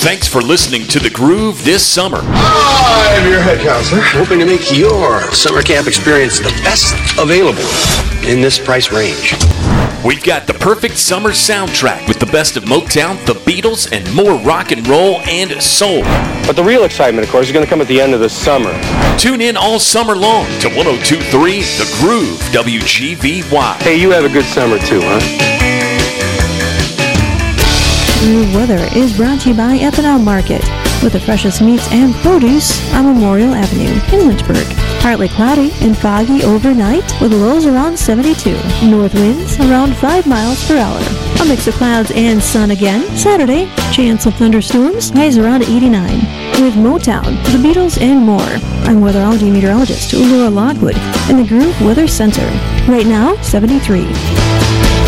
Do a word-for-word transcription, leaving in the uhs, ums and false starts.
Thanks for listening to The Groove this summer. I'm your head counselor, hoping to make your summer camp experience the best available in this price range. We've got the perfect summer soundtrack with the best of Motown, the Beatles, and more rock and roll and soul. But the real excitement, of course, is going to come at the end of the summer. Tune in all summer long to one oh two point three The Groove, W G V Y. Hey, you have a good summer too, huh? Groove Weather is brought to you by Ethanol Market, with the freshest meats and produce on Memorial Avenue in Lynchburg. Partly cloudy and foggy overnight, with lows around seventy-two. North winds around five miles per hour. A mix of clouds and sun again. Saturday, chance of thunderstorms, highs around eighty-nine. With Motown, the Beatles, and more. I'm weatherology meteorologist Laura Lockwood in the Groove Weather Center. Right now, seventy-three.